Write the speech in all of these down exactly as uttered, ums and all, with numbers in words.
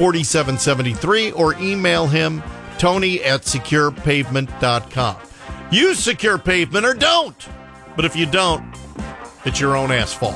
forty-seven seventy-three, or email him, Tony at secure pavement dot com. Use Secure Pavement or don't. But if you don't, it's your own ass fault.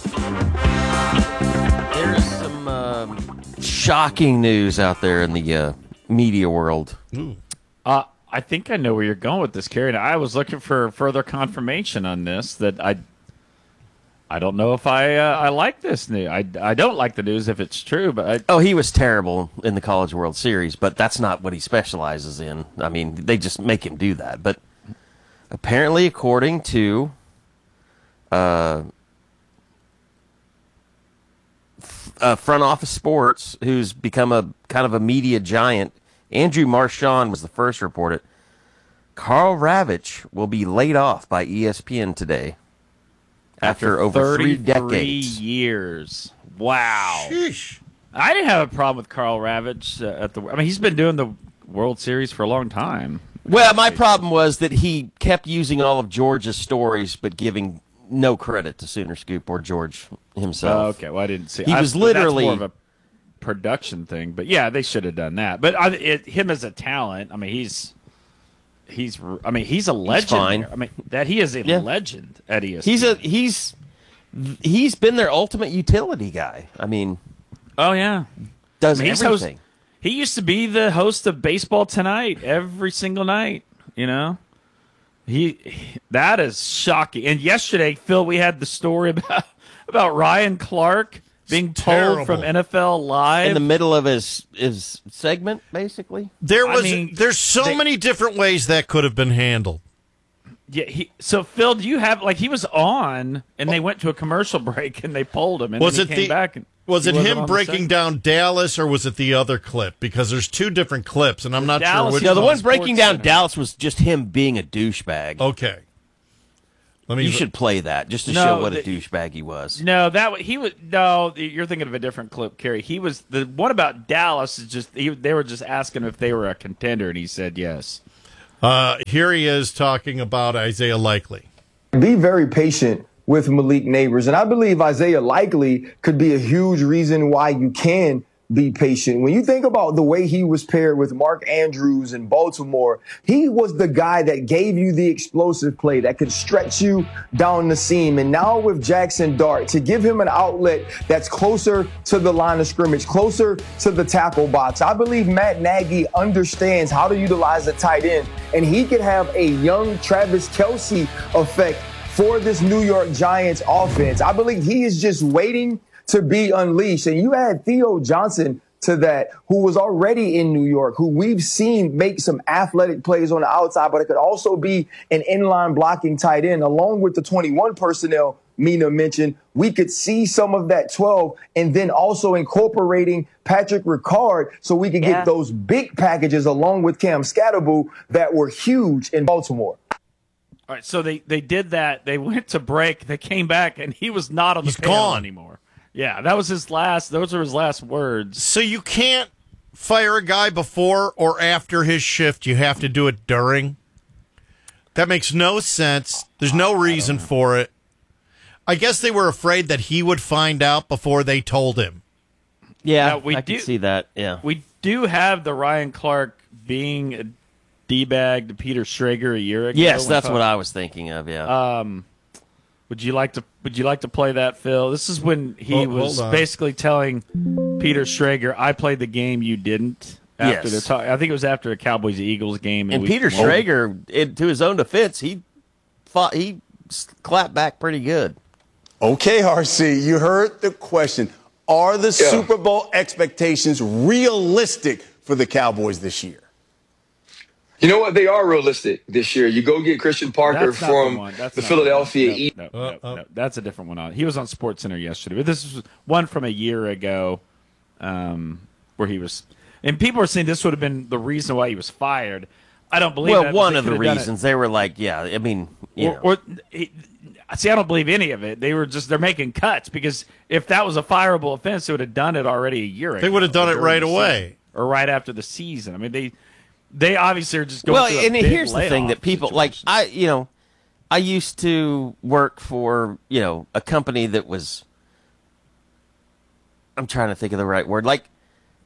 There's some um, shocking news out there in the uh, media world. Ooh. Uh, I think I know where you're going with this, Kerry. I was looking for further confirmation on this. That I, I don't know if I uh, I like this news. I, I don't like the news if it's true, but I, Oh, he was terrible in the College World Series, but that's not what he specializes in. I mean, they just make him do that. But apparently, according to uh, f- uh, Front Office Sports, who's become a kind of a media giant, Andrew Marchand was the first to report it. Carl Ravitch will be laid off by E S P N today after, after over three decades. years. Wow. Sheesh. I didn't have a problem with Carl Ravitch uh, at the. I mean, he's been doing the World Series for a long time. Well, my problem was that he kept using all of George's stories, but giving no credit to Sooner Scoop or George himself. Oh, okay, well, I didn't see. He I, was literally that's more of a production thing, but yeah, they should have done that. But I, it, him as a talent, I mean, he's he's. I mean, he's a legend. He's fine. I mean, that he is a Yeah. legend at E S P N. He's a he's he's been their ultimate utility guy. I mean, oh yeah, does I mean, he's host- everything. He used to be the host of Baseball Tonight every single night. You know, he that is shocking. And yesterday, Phil, we had the story about about Ryan Clark being It's pulled terrible. from N F L Live In the middle of his his segment, basically. There I was mean, there's so they- many different ways that could have been handled. Yeah, he, so Phil, do you have like he was on and they went to a commercial break and they pulled him and Was then it he came the back and was he it wasn't him on the breaking segment? down Dallas, or was it the other clip? Because there's two different clips, and I'm not Dallas, sure which. he No, the on one breaking Sports down Center. Dallas was just him being a douchebag. Okay, let me. You should play that just to No, show what the- a douchebag he was. No, that wa- he was no. You're thinking of a different clip, Kerry. He was the one about Dallas. Is just he, they were just asking if they were a contender, and he said yes. Uh, here he is talking about Isaiah Likely. Be very patient with Malik Neighbors. And I believe Isaiah Likely could be a huge reason why you can be patient. When you think about the way he was paired with Mark Andrews in Baltimore, he was the guy that gave you the explosive play that could stretch you down the seam. And now with Jackson Dart, to give him an outlet that's closer to the line of scrimmage, closer to the tackle box, I believe Matt Nagy understands how to utilize a tight end, and he could have a young Travis Kelce effect for this New York Giants offense. I believe he is just waiting to be unleashed. And you add Theo Johnson to that, who was already in New York, who we've seen make some athletic plays on the outside, but it could also be an inline blocking tight end, along with the twenty-one personnel Mina mentioned. We could see some of that twelve, and then also incorporating Patrick Ricard so we could Yeah. get those big packages along with Cam Scatterboo that were huge in Baltimore. All right, so they, they did that. They went to break. They came back, and he was not on the He's panel gone. anymore. Yeah, that was his last. Those are his last words. So you can't fire a guy before or after his shift. You have to do it during. That makes no sense. There's no reason for it. I guess they were afraid that he would find out before they told him. Yeah, Now, we I do- can see that. Yeah. We do have the Ryan Clark being a D-bag to Peter Schrager a year ago. Yes, when that's Clark- what I was thinking of. Yeah. Um, would you like to? Would you like to play that, Phil? This is when he Hold- was hold on. basically telling Peter Schrager, "I played the game, you didn't." After Yes. the talk, I think it was after a Cowboys Eagles game. and we- Peter well, Schrager, it, to his own defense, he fought. He s- clapped back pretty good. Okay, R C, you heard the question. Are the Super Bowl expectations realistic for the Cowboys this year? You know what? They are realistic this year. You go get Christian Parker That's not the from one. the, That's not Philadelphia the one. Eagles. No, no, Uh, no, uh. no. That's a different one. He was on Sports Center yesterday, but this is one from a year ago, um, where he was. And people are saying this would have been the reason why he was fired. I don't believe. Well, that, one they of the could have done it. reasons they were like, yeah, I mean, you Or, know. or he, see, I don't believe any of it. They were just they're making cuts because if that was a fireable offense, they would have done it already a year ago. They would have done or it during right the away. season, or right after the season. I mean, they they obviously are just going Well, through a and big here's the thing layoff that people like. situation. I, you know, I used to work for you know a company that was. I'm trying to think of the right word. Like,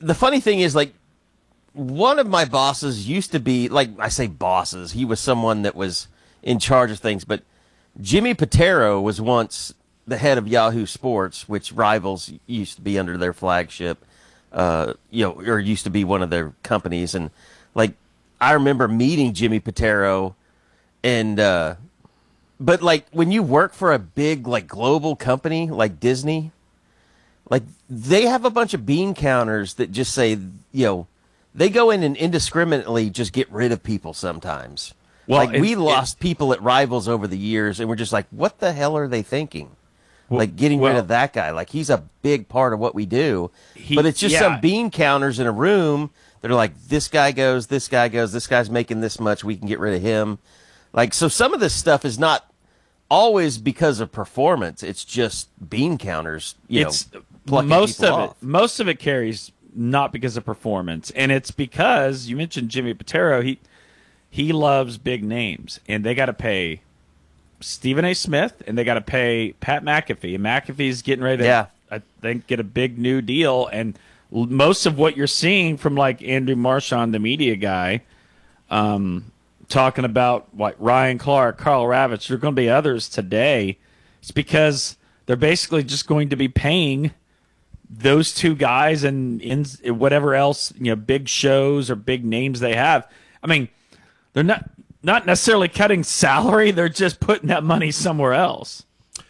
the funny thing is, like, one of my bosses used to be, like, I say bosses, he was someone that was in charge of things, but Jimmy Patero was once the head of Yahoo Sports, which Rivals used to be under their flagship, uh, you know, or used to be one of their companies. And, like, I remember meeting Jimmy Patero, and, uh, but, like, when you work for a big, like, global company like Disney, like, they have a bunch of bean counters that just say, you know, they go in and indiscriminately just get rid of people sometimes. Well, like, it, we lost it, people at Rivals over the years, and we're just like, what the hell are they thinking? Well, like, getting well, rid of that guy. Like, he's a big part of what we do. He, but it's just yeah. some bean counters in a room that are like, this guy goes, this guy goes, this guy's making this much, we can get rid of him. Like, so some of this stuff is not always because of performance. It's just bean counters, you it's, know, plucking most people of off. It, most of it carries not because of performance. And it's because, you mentioned Jimmy Patero, he he loves big names. And they got to pay Stephen A. Smith, and they got to pay Pat McAfee. And McAfee's getting ready to, yeah. I think, get a big new deal. And most of what you're seeing from, like, Andrew Marchand, the media guy, um, talking about like Ryan Clark, Carl Ravitch, there are going to be others today. It's because they're basically just going to be paying those two guys and in whatever else, you know, big shows or big names they have. I mean, they're not not necessarily cutting salary; they're just putting that money somewhere else.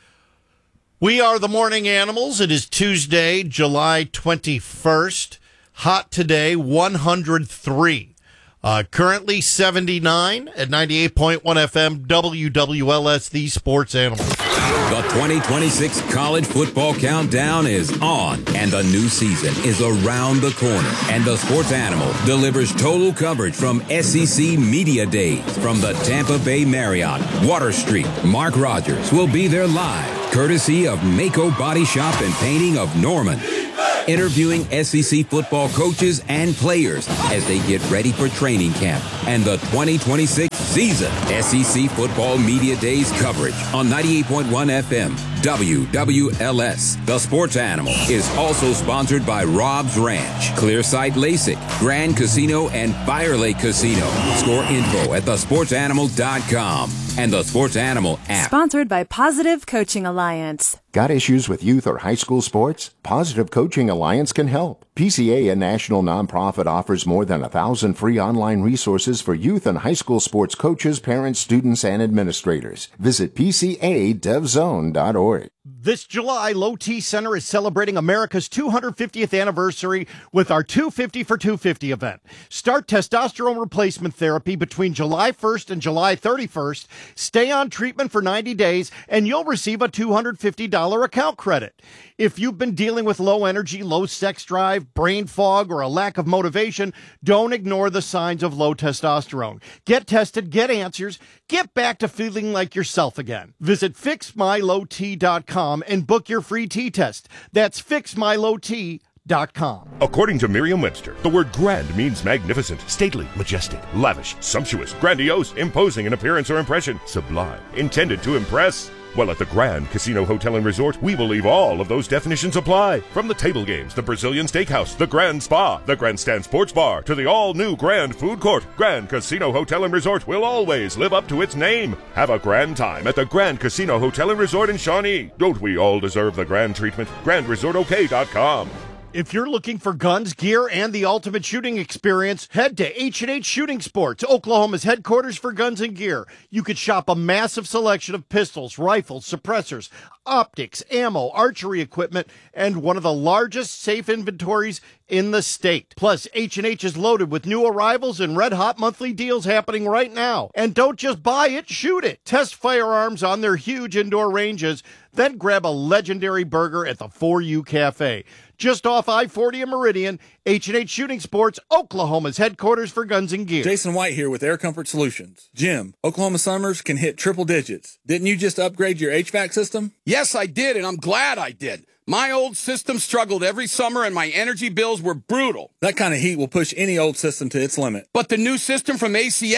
We are the Morning Animals. It is Tuesday, July twenty-first. Hot today, one hundred three. Uh, currently seventy-nine at ninety-eight point one F M, W W L S, the Sports Animal. The twenty twenty-six College Football Countdown is on, and the new season is around the corner. And the Sports Animal delivers total coverage from S E C Media Days from the Tampa Bay Marriott, Water Street. Mark Rogers will be there live, courtesy of Mako Body Shop and Painting of Norman, interviewing S E C football coaches and players as they get ready for training camp and the twenty twenty-six season. S E C Football Media Days coverage on ninety-eight point one F M, W W L S. The Sports Animal is also sponsored by Rob's Ranch, Clearsight LASIK, Grand Casino, and Fire Lake Casino. Score info at the sports animal dot com and the Sports Animal app. Sponsored by Positive Coaching Alliance. Got issues with youth or high school sports? Positive Coaching Alliance can help. P C A, a national nonprofit, offers more than a thousand free online resources for youth and high school sports coaches, parents, students, and administrators. Visit P C A dev zone dot org. This July, Low T Center is celebrating America's two hundred fiftieth anniversary with our two fifty for two fifty event. Start testosterone replacement therapy between July first and July thirty-first. Stay on treatment for ninety days, and you'll receive a two hundred fifty dollars account credit. If you've been dealing with low energy, low sex drive, brain fog, or a lack of motivation, don't ignore the signs of low testosterone. Get tested, get answers, get back to feeling like yourself again. Visit fix my low t dot com and book your free T test. That's fix my low t dot com. According to Merriam-Webster, the word grand means magnificent, stately, majestic, lavish, sumptuous, grandiose, imposing in appearance or impression, sublime, intended to impress. Well, at the Grand Casino Hotel and Resort, we believe all of those definitions apply. From the table games, the Brazilian Steakhouse, the Grand Spa, the Grandstand Sports Bar, to the all-new Grand Food Court, Grand Casino Hotel and Resort will always live up to its name. Have a grand time at the Grand Casino Hotel and Resort in Shawnee. Don't we all deserve the grand treatment? grand resort o k dot com. If you're looking for guns, gear, and the ultimate shooting experience, head to H and H Shooting Sports, Oklahoma's headquarters for guns and gear. You could shop a massive selection of pistols, rifles, suppressors, optics, ammo, archery equipment, and one of the largest safe inventories in the state. Plus, H and H is loaded with new arrivals and red-hot monthly deals happening right now. And don't just buy it, shoot it. Test firearms on their huge indoor ranges, then grab a legendary burger at the For You Cafe. Just off I forty and Meridian, H and H Shooting Sports, Oklahoma's headquarters for guns and gear. Jason White here with Air Comfort Solutions. Jim, Oklahoma summers can hit triple digits. Didn't you just upgrade your H V A C system? Yes, I did, and I'm glad I did. My old system struggled every summer, and my energy bills were brutal. That kind of heat will push any old system to its limit. But the new system from A C S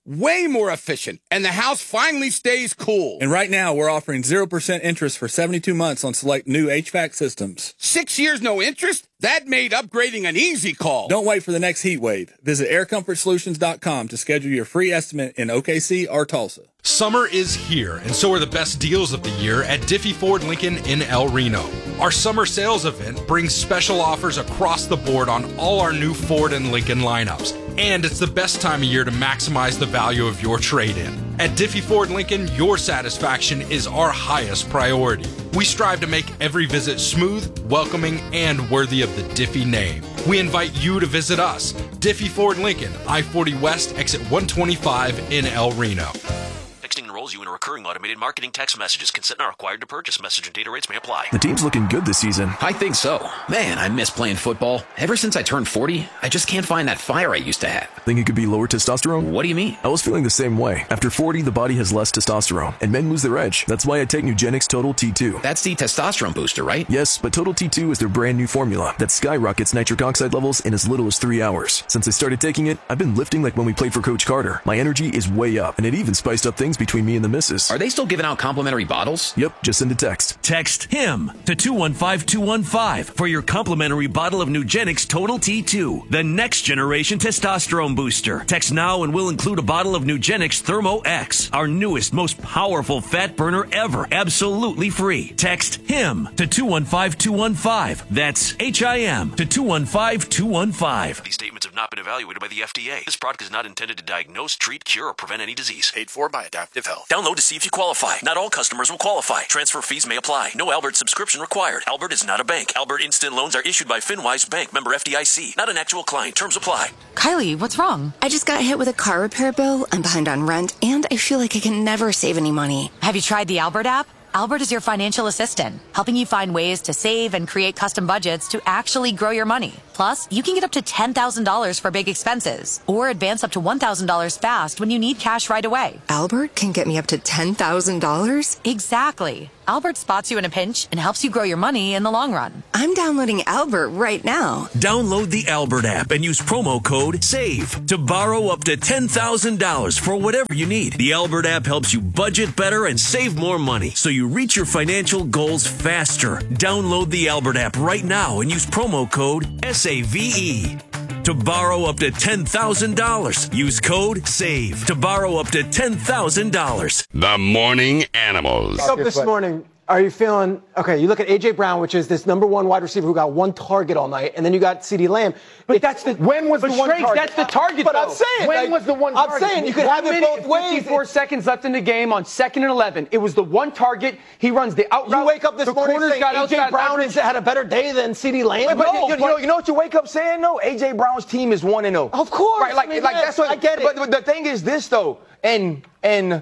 way more efficient, and the house finally stays cool. And right now, we're offering zero percent interest for seventy-two months on select new H V A C systems. Six years no interest? That made upgrading an easy call. Don't wait for the next heat wave. Visit air comfort solutions dot com to schedule your free estimate in O K C or Tulsa. Summer is here, and so are the best deals of the year at Diffie Ford Lincoln in El Reno. Our summer sales event brings special offers across the board on all our new Ford and Lincoln lineups. And it's the best time of year to maximize the value of your trade-in. At Diffie Ford Lincoln, your satisfaction is our highest priority. We strive to make every visit smooth, welcoming, and worthy of the Diffie name. We invite you to visit us. Diffie Ford Lincoln, I forty West, exit one twenty-five in El Reno. Texting enrolls you in a recurring automated marketing text messages. Consent not required to purchase. Message and data rates may apply. The team's looking good this season. I think so. Man, I miss playing football. Ever since I turned forty, I just can't find that fire I used to have. Think it could be lower testosterone? What do you mean? I was feeling the same way. After forty, the body has less testosterone, and men lose their edge. That's why I take Nugenix Total T two. That's the testosterone booster, right? Yes, but Total T two is their brand new formula that skyrockets nitric oxide levels in as little as three hours. Since I started taking it, I've been lifting like when we played for Coach Carter. My energy is way up, and it even spiced up things between me and the missus. Are they still giving out complimentary bottles? Yep, just send a text. Text HIM to two one five two one five for your complimentary bottle of Nugenix Total T two, the next generation testosterone booster. Text now and we'll include a bottle of Nugenix Thermo X, our newest, most powerful fat burner ever, absolutely free. Text HIM to two one five two one five. That's H I M to two one five two one five. These statements have not been evaluated by the F D A. This product is not intended to diagnose, treat, cure, or prevent any disease. Paid for by Adaptive Health. Download to see if you qualify. Not all customers will qualify. Transfer fees may apply. No Albert subscription required. Albert is not a bank. Albert Instant Loans are issued by FinWise Bank, member F D I C. Not an actual client. Terms apply. Kylie, what's wrong? I just got hit with a car repair bill. I'm behind on rent, and I feel like I can never save any money. Have you tried the Albert app? Albert is your financial assistant, helping you find ways to save and create custom budgets to actually grow your money. Plus, you can get up to ten thousand dollars for big expenses or advance up to one thousand dollars fast when you need cash right away. Albert can get me up to ten thousand dollars? Exactly. Albert spots you in a pinch and helps you grow your money in the long run. I'm downloading Albert right now. Download the Albert app and use promo code SAVE to borrow up to ten thousand dollars for whatever you need. The Albert app helps you budget better and save more money so you reach your financial goals faster. Download the Albert app right now and use promo code S A V E. To borrow up to ten thousand dollars, use code SAVE to borrow up to ten thousand dollars. The Morning Animals. Wake up this morning. Are you feeling okay? You look at A J Brown, which is this number one wide receiver who got one target all night, and then you got CeeDee Lamb. But it, that's the when was the one Straight, target? That's the target. But though. I'm saying when like, was the one I'm target? saying you could have it both ways. fifty-four seconds left in the game on second and eleven. It was the one target. He runs the out route. You wake up this the morning corners saying got A J Brown has had a better day than CeeDee Lamb. Wait, but no, you, you, but, know, you know what you wake up saying though? A J Brown's team is one and zero. Of course, right? Like, I mean, like yes, that's what I get it. But, but the thing is this though, and and.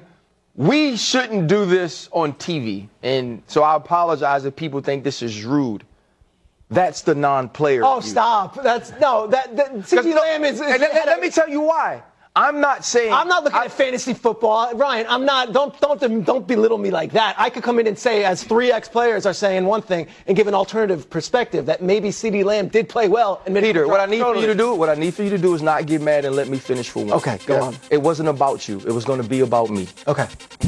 We shouldn't do this on T V, and so I apologize if people think this is rude. That's the non-player. Oh, stop! That's no. That, that CeeDee no, Lamb is. is let, let, let me tell you why. I'm not saying. I'm not looking I, at fantasy football, Ryan. I'm not. Don't don't don't belittle me like that. I could come in and say, as three X players are saying one thing, and give an alternative perspective that maybe CeeDee Lamb did play well. And Peter, what I need for you to do, what I need for you to do is not get mad and let me finish for once. Okay, go yeah. on. It wasn't about you. It was going to be about me. Okay.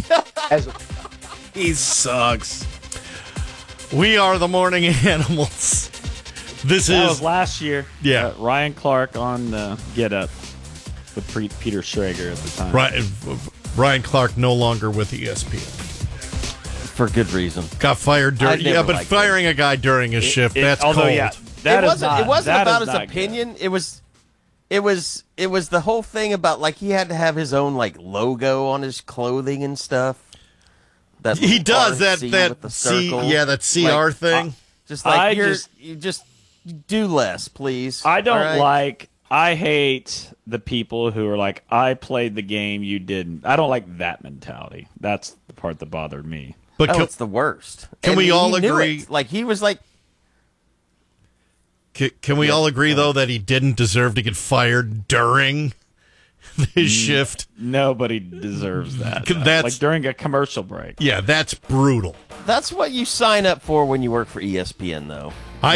As a, he sucks. We are the Morning Animals. This that is was last year. Yeah, uh, Ryan Clark on uh, Get Up with Pre- Peter Schrager at the time. Ryan, Ryan Clark no longer with E S P N for good reason. Got fired during. Yeah, but firing him. a guy during his it, shift it, that's although, cold. Yeah, that it wasn't. Not, it wasn't about his not opinion. Good. It was. It was. It was the whole thing about like he had to have his own like logo on his clothing and stuff. That he does R C that. That that C, yeah, that C R like, thing. Uh, just like I you're, just, you just do less, please. I don't right? like. I hate the people who are like, I played the game, you didn't. I don't like that mentality. That's the part that bothered me. But oh, can, it's the worst. Can and we he, all he agree? Like he was like. Can, can we yeah, all agree, though, that he didn't deserve to get fired during his shift? Nobody deserves that. That's, like during a commercial break. Yeah, that's brutal. That's what you sign up for when you work for E S P N, though. I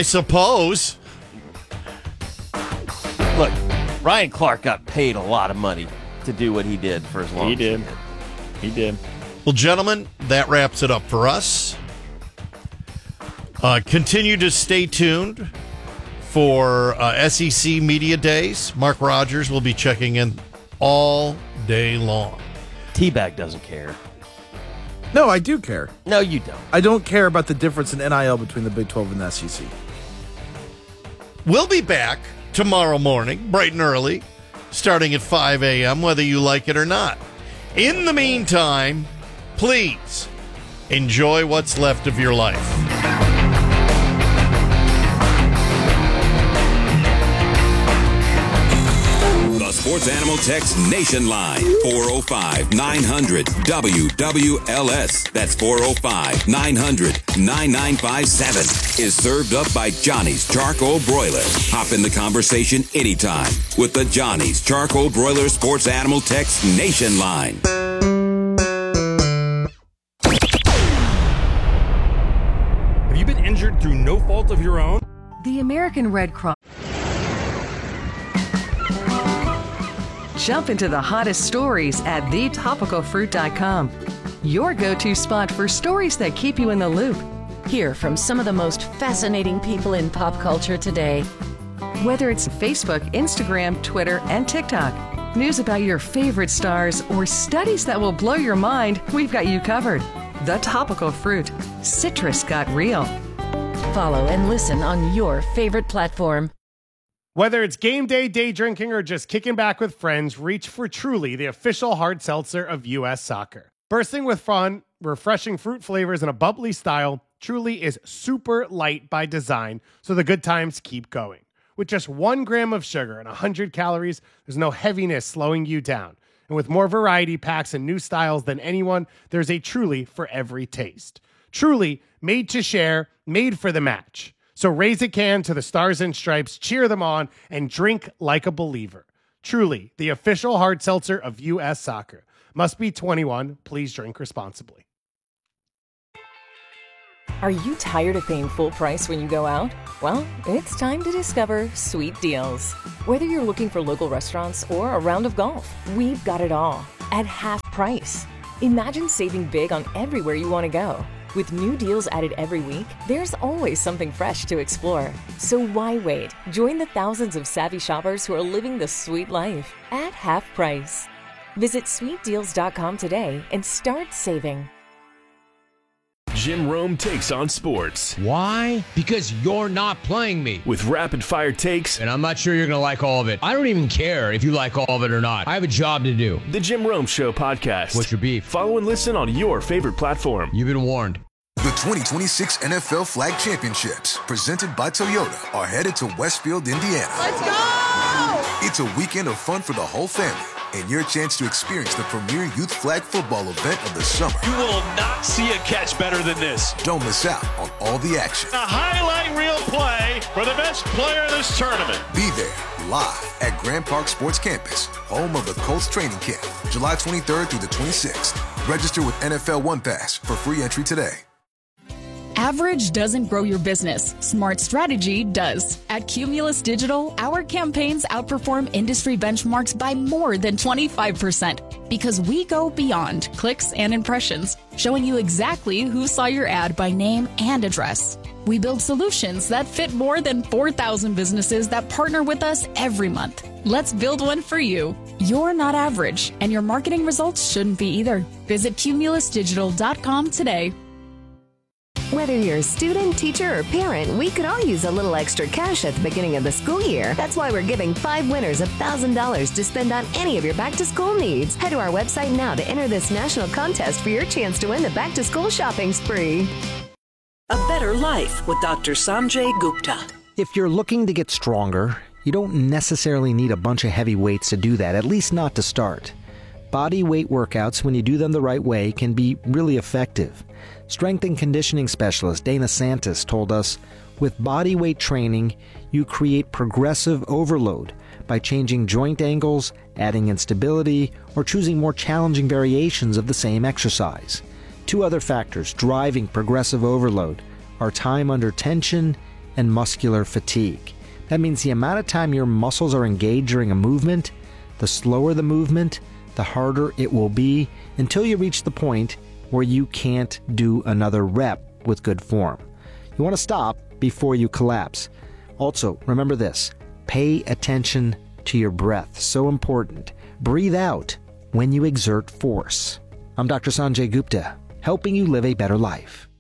suppose. Look, Ryan Clark got paid a lot of money to do what he did for as long He as did. he did. He did. Well, gentlemen, that wraps it up for us. Uh, continue to stay tuned for uh, S E C Media Days. Mark Rogers will be checking in all day long. T-Bag doesn't care. No, I do care. No, you don't. I don't care about the difference in N I L between the Big twelve and the S E C. We'll be back tomorrow morning, bright and early, starting at five a.m., whether you like it or not. In the meantime, please enjoy what's left of your life. The Sports Animal Text Nation Line, four oh five, nine hundred, W W L S. That's four oh five, nine hundred, nine nine five seven. Is served up by Johnny's Charcoal Broiler. Hop in the conversation anytime with the Johnny's Charcoal Broiler Sports Animal Text Nation Line. Have you been injured through no fault of your own? The American Red Cross. Jump into the hottest stories at the topical fruit dot com. Your go-to spot for stories that keep you in the loop. Hear from some of the most fascinating people in pop culture today. Whether it's Facebook, Instagram, Twitter, and TikTok, news about your favorite stars, or studies that will blow your mind, we've got you covered. The Topical Fruit. Citrus got real. Follow and listen on your favorite platform. Whether it's game day, day drinking, or just kicking back with friends, reach for Truly, the official hard seltzer of U S Soccer. Bursting with fun, refreshing fruit flavors, and a bubbly style, Truly is super light by design, so the good times keep going. With just one gram of sugar and one hundred calories, there's no heaviness slowing you down. And with more variety packs and new styles than anyone, there's a Truly for every taste. Truly, made to share, made for the match. So raise a can to the Stars and Stripes, cheer them on, and drink like a believer. Truly, the official hard seltzer of U S Soccer. Must be twenty-one. Please drink responsibly. Are you tired of paying full price when you go out? Well, it's time to discover Sweet Deals. Whether you're looking for local restaurants or a round of golf, we've got it all at half price. Imagine saving big on everywhere you want to go. With new deals added every week, there's always something fresh to explore. So why wait? Join the thousands of savvy shoppers who are living the sweet life at half price. Visit sweet deals dot com today and start saving. Jim Rome takes on sports. Why? Because you're not playing me. With rapid-fire takes. And I'm not sure you're going to like all of it. I don't even care if you like all of it or not. I have a job to do. The Jim Rome Show podcast. What's your beef? Follow and listen on your favorite platform. You've been warned. The twenty twenty-six N F L Flag Championships, presented by Toyota, are headed to Westfield, Indiana. Let's go! It's a weekend of fun for the whole family, and your chance to experience the premier youth flag football event of the summer. You will not see a catch better than this. Don't miss out on all the action. A highlight reel play for the best player of this tournament. Be there, live at Grand Park Sports Campus, home of the Colts training camp, July twenty-third through the twenty-sixth. Register with N F L One Pass for free entry today. Average doesn't grow your business. Smart strategy does. At Cumulus Digital, our campaigns outperform industry benchmarks by more than twenty-five percent because we go beyond clicks and impressions, showing you exactly who saw your ad by name and address. We build solutions that fit more than four thousand businesses that partner with us every month. Let's build one for you. You're not average, and your marketing results shouldn't be either. Visit cumulus digital dot com today. Whether you're a student, teacher, or parent, we could all use a little extra cash at the beginning of the school year. That's why we're giving five winners one thousand dollars to spend on any of your back-to-school needs. Head to our website now to enter this national contest for your chance to win the back-to-school shopping spree. A better life with Doctor Sanjay Gupta. If you're looking to get stronger, you don't necessarily need a bunch of heavy weights to do that, at least not to start. Body weight workouts, when you do them the right way, can be really effective. Strength and conditioning specialist Dana Santis told us, with body weight training, you create progressive overload by changing joint angles, adding instability, or choosing more challenging variations of the same exercise. Two other factors driving progressive overload are time under tension and muscular fatigue. That means the amount of time your muscles are engaged during a movement, the slower the movement, the harder it will be until you reach the point where you can't do another rep with good form. You want to stop before you collapse. Also, remember this, pay attention to your breath. So important. Breathe out when you exert force. I'm Doctor Sanjay Gupta, helping you live a better life.